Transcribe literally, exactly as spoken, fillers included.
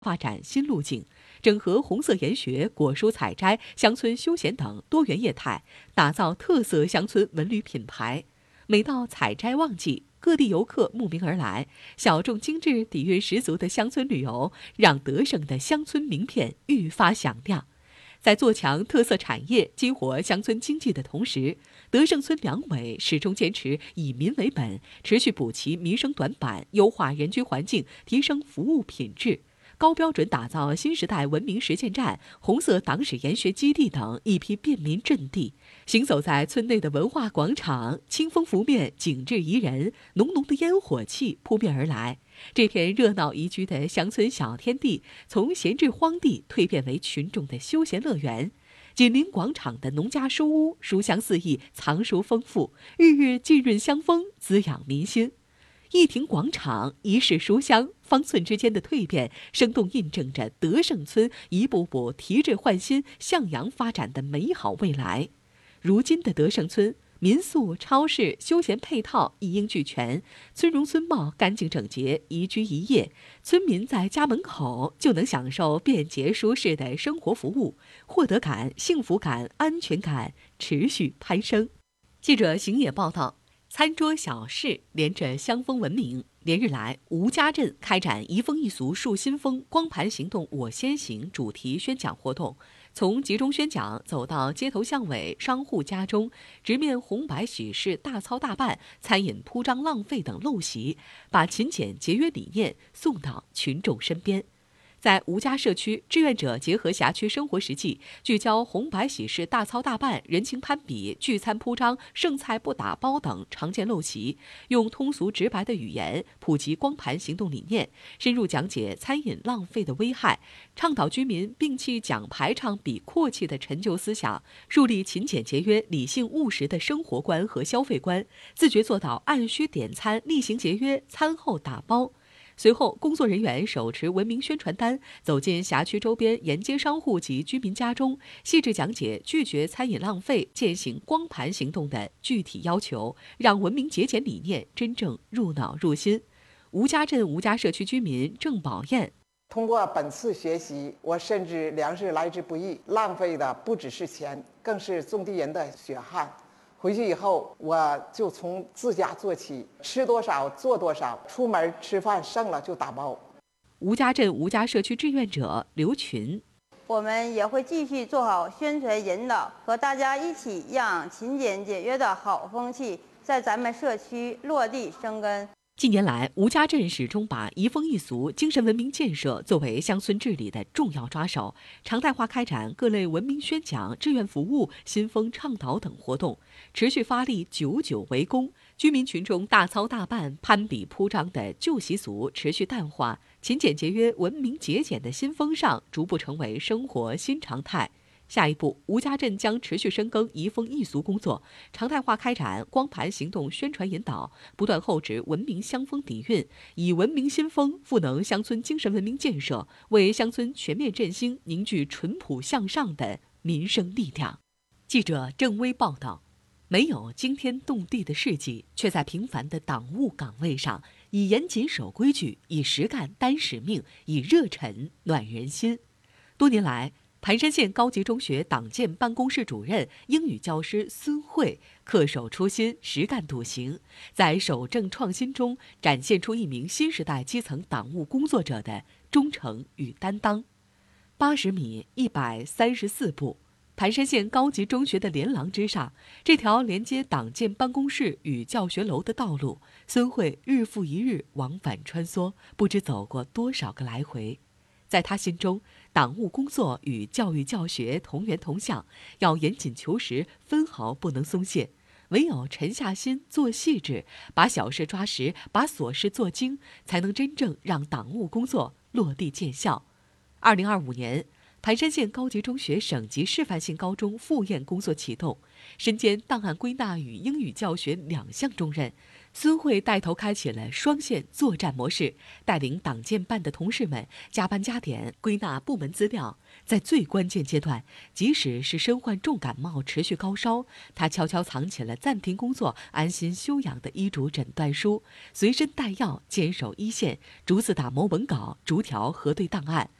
发展新路径，整合红色研学、果蔬采摘、乡村休闲等多元业态，打造特色乡村文旅品牌。每到采摘旺季，各地游客慕名而来，小众精致、底蕴十足的乡村旅游，让德胜的乡村名片愈发响亮。在做强特色产业、激活乡村经济的同时，德胜村两委始终坚持以民为本，持续补齐民生短板，优化人居环境，提升服务品质。高标准打造新时代文明实践站、红色党史研学基地等一批便民阵地。行走在村内的文化广场，清风拂面，景致宜人，浓浓的烟火气扑面而来。这片热闹宜居的乡村小天地，从闲置荒地蜕变为群众的休闲乐园。紧邻广场的农家书屋，书香四溢，藏书丰富，日日浸润香风，滋养民心。一亭广场，一室书香，方寸之间的蜕变，生动印证着德胜村一步步提质换新、向阳发展的美好未来。如今的德胜村，民宿、超市、休闲配套一应俱全，村容村貌干净整洁，宜居宜业。村民在家门口就能享受便捷舒适的生活服务，获得感、幸福感、安全感持续攀升。记者行野报道。餐桌小事连着乡风文明，连日来，吴家镇开展移风易俗树新风光盘行动我先行主题宣讲活动，从集中宣讲走到街头巷尾、商户家中，直面红白喜事大操大办、餐饮铺张浪费等陋习，把勤俭节约理念送到群众身边。在吴家社区，志愿者结合辖区生活实际，聚焦红白喜事大操大办、人情攀比、聚餐铺张、剩菜不打包等常见陋习，用通俗直白的语言普及光盘行动理念，深入讲解餐饮浪费的危害，倡导居民摒弃讲排场比阔气的陈旧思想，树立勤俭节约、理性务实的生活观和消费观，自觉做到按需点餐、厉行节约、餐后打包。随后，工作人员手持文明宣传单，走进辖区周边沿街商户及居民家中，细致讲解拒绝餐饮浪费、践行光盘行动的具体要求，让文明节俭理念真正入脑入心。吴家镇吴家社区居民郑宝燕： 通过本次学习，我深知粮食来之不易，浪费的不只是钱，更是种地人的血汗。回去以后，我就从自家做起，吃多少做多少，出门吃饭剩了就打包。 吴家镇吴家社区志愿者刘群： 我们也会继续做好宣传引导，和大家一起让勤俭节约的好风气在咱们社区落地生根。 近年来，吴家镇始终把移风易俗、精神文明建设作为乡村治理的重要抓手，常态化开展各类文明宣讲、志愿服务、新风倡导等活动，持续发力久久为功。居民群众大操大办、攀比铺张的旧习俗持续淡化，勤俭节约、文明节俭的新风尚逐步成为生活新常态。下一步，吴家镇将持续深耕移风易俗工作，常态化开展光盘行动宣传引导，不断厚植文明乡风底蕴，以文明新风赋能乡村精神文明建设，为乡村全面振兴凝聚淳朴向上的民生力量。记者郑薇报道。没有惊天动地的事迹，却在平凡的党务岗位上，以严谨守规矩，以实干担使命，以热忱暖人心。多年来，盘山县高级中学党建办公室主任、英语教师孙慧恪守初心，实干笃行，在守正创新中展现出一名新时代基层党务工作者的忠诚与担当。八十米，一百三十四步。盘山县高级中学的连廊之上，这条连接党建办公室与教学楼的道路，孙慧日复一日往返穿梭，不知走过多少个来回。在他心中，党务工作与教育教学同源同向，要严谨求实，分毫不能松懈。唯有沉下心做细致，把小事抓实，把琐事做精，才能真正让党务工作落地见效。二零二五年，盘山县高级中学省级示范性高中复验工作启动，身兼档案归纳与英语教学两项重任。 孙慧带头开启了双线作战模式，带领党建办的同事们加班加点归纳部门资料。在最关键阶段，即使是身患重感冒持续高烧，他悄悄藏起了暂停工作、安心休养的医嘱诊断书，随身带药，坚守一线，逐字打磨文稿，逐条核对档案。